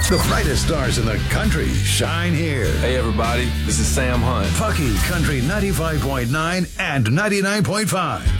The brightest stars in the country shine here. Hey, everybody. This is Sam Hunt. Pucky Country 95.9 and 99.5.